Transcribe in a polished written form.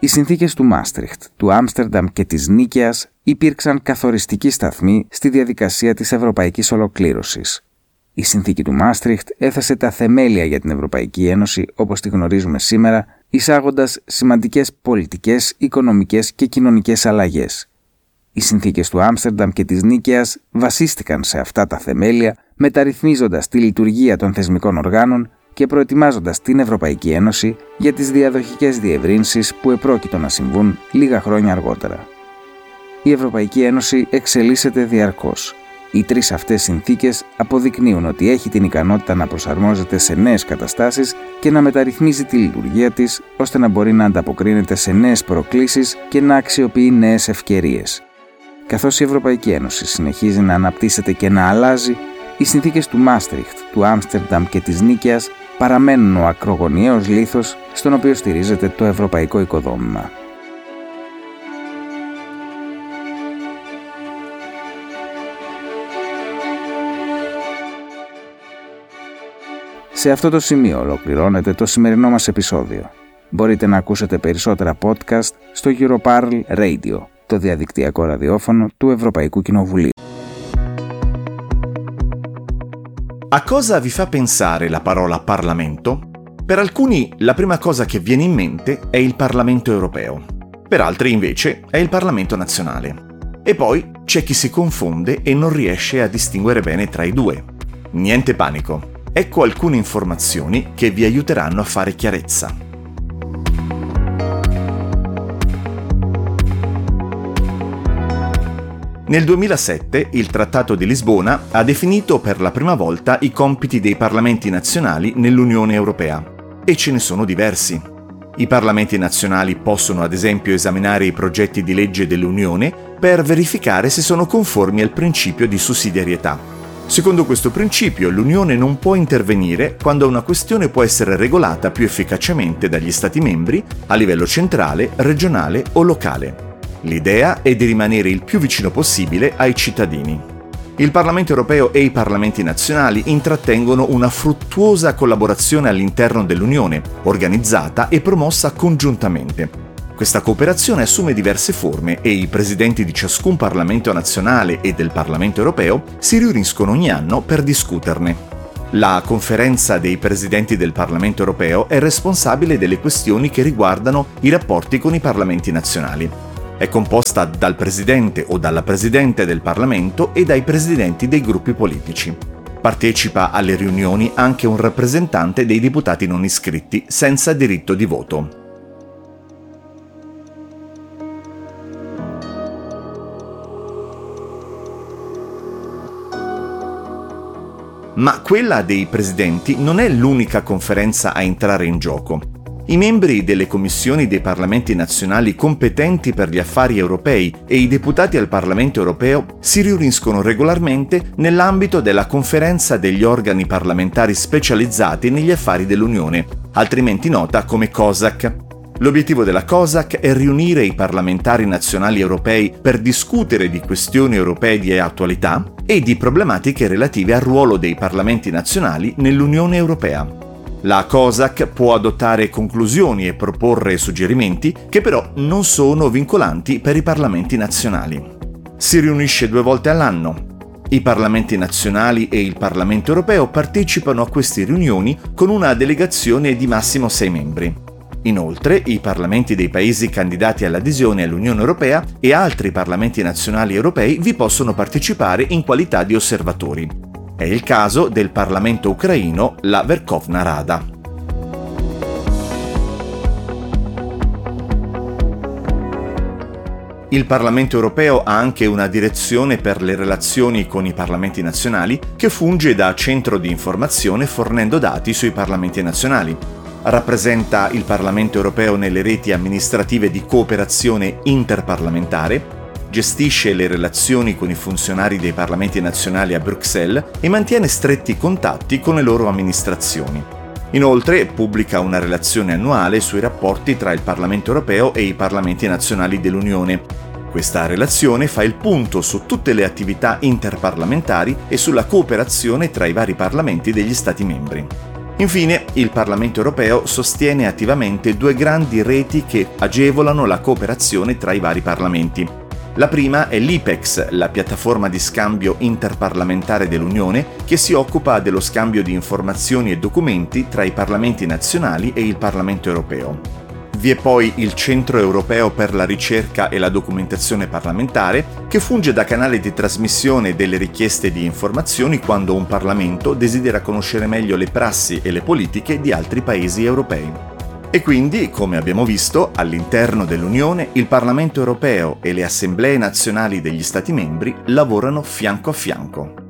Οι συνθήκες του Μάστριχτ, του Άμστερνταμ και της Νίκαιας υπήρξαν καθοριστικοί σταθμοί στη διαδικασία της ευρωπαϊκής ολοκλήρωσης. Η συνθήκη του Μάστριχτ έθεσε τα θεμέλια για την Ευρωπαϊκή Ένωση όπως τη γνωρίζουμε σήμερα, εισάγοντας σημαντικές πολιτικές, οικονομικές και κοινωνικές αλλαγές. Οι συνθήκες του Άμστερνταμ και της Νίκαιας βασίστηκαν σε αυτά τα θεμέλια, μεταρρυθμίζοντας τη λειτουργία των θεσμικών οργάνων και προετοιμάζοντας την Ευρωπαϊκή Ένωση για τις διαδοχικές διευρύνσεις που επρόκειτο να συμβούν λίγα χρόνια αργότερα. Η Ευρωπαϊκή Ένωση εξελίσσεται διαρκώς. Οι τρεις αυτές συνθήκες αποδεικνύουν ότι έχει την ικανότητα να προσαρμόζεται σε νέες καταστάσεις και να μεταρρυθμίζει τη λειτουργία της, ώστε να μπορεί να ανταποκρίνεται σε νέες προκλήσεις και να αξιοποιεί νέες ευκαιρίες. Καθώς η Ευρωπαϊκή Ένωση συνεχίζει να αναπτύσσεται και να αλλάζει, οι συνθήκες του Μάστριχτ, του Άμστερνταμ και της Νίκαιας παραμένουν ο ακρογωνιαίος λίθος στον οποίο στηρίζεται το ευρωπαϊκό οικοδόμημα. Σε αυτό το σημείο ολοκληρώνεται το σημερινό μας επεισόδιο. Μπορείτε να ακούσετε περισσότερα podcast στο Europarl Radio, το διαδικτυακό ραδιόφωνο του Ευρωπαϊκού Κοινοβουλίου. A cosa vi fa pensare la parola Parlamento? Per alcuni la prima cosa che viene in mente è il Parlamento europeo, per altri invece è il Parlamento nazionale. E poi c'è chi si confonde e non riesce a distinguere bene tra i due. Niente panico, ecco alcune informazioni che vi aiuteranno a fare chiarezza. Nel 2007 il Trattato di Lisbona ha definito per la prima volta i compiti dei parlamenti nazionali nell'Unione Europea, e ce ne sono diversi. I parlamenti nazionali possono ad esempio esaminare i progetti di legge dell'Unione per verificare se sono conformi al principio di sussidiarietà. Secondo questo principio, l'Unione non può intervenire quando una questione può essere regolata più efficacemente dagli Stati membri a livello centrale, regionale o locale. L'idea è di rimanere il più vicino possibile ai cittadini. Il Parlamento europeo e i Parlamenti nazionali intrattengono una fruttuosa collaborazione all'interno dell'Unione, organizzata e promossa congiuntamente. Questa cooperazione assume diverse forme e i presidenti di ciascun Parlamento nazionale e del Parlamento europeo si riuniscono ogni anno per discuterne. La conferenza dei presidenti del Parlamento europeo è responsabile delle questioni che riguardano i rapporti con i Parlamenti nazionali. È composta dal presidente o dalla presidente del Parlamento e dai presidenti dei gruppi politici. Partecipa alle riunioni anche un rappresentante dei deputati non iscritti senza diritto di voto. Ma quella dei presidenti non è l'unica conferenza a entrare in gioco. I membri delle commissioni dei parlamenti nazionali competenti per gli affari europei e i deputati al Parlamento europeo si riuniscono regolarmente nell'ambito della conferenza degli organi parlamentari specializzati negli affari dell'Unione, altrimenti nota come COSAC. L'obiettivo della COSAC è riunire i parlamentari nazionali europei per discutere di questioni europee di attualità e di problematiche relative al ruolo dei parlamenti nazionali nell'Unione Europea. La COSAC può adottare conclusioni e proporre suggerimenti che però non sono vincolanti per i parlamenti nazionali. Si riunisce 2 volte all'anno. I parlamenti nazionali e il Parlamento europeo partecipano a queste riunioni con una delegazione di massimo 6 membri. Inoltre, i parlamenti dei paesi candidati all'adesione all'Unione Europea e altri parlamenti nazionali europei vi possono partecipare in qualità di osservatori. È il caso del Parlamento ucraino, la Verkhovna Rada. Il Parlamento europeo ha anche una direzione per le relazioni con i parlamenti nazionali che funge da centro di informazione fornendo dati sui parlamenti nazionali. Rappresenta il Parlamento europeo nelle reti amministrative di cooperazione interparlamentare, gestisce le relazioni con i funzionari dei parlamenti nazionali a Bruxelles e mantiene stretti contatti con le loro amministrazioni. Inoltre pubblica una relazione annuale sui rapporti tra il Parlamento europeo e i parlamenti nazionali dell'Unione. Questa relazione fa il punto su tutte le attività interparlamentari e sulla cooperazione tra i vari parlamenti degli Stati membri. Infine, il Parlamento europeo sostiene attivamente due grandi reti che agevolano la cooperazione tra i vari parlamenti. La prima è l'IPEX, la piattaforma di scambio interparlamentare dell'Unione, che si occupa dello scambio di informazioni e documenti tra i parlamenti nazionali e il Parlamento europeo. Vi è poi il Centro Europeo per la Ricerca e la Documentazione Parlamentare, che funge da canale di trasmissione delle richieste di informazioni quando un Parlamento desidera conoscere meglio le prassi e le politiche di altri paesi europei. E quindi, come abbiamo visto, all'interno dell'Unione il Parlamento europeo e le assemblee nazionali degli Stati membri lavorano fianco a fianco.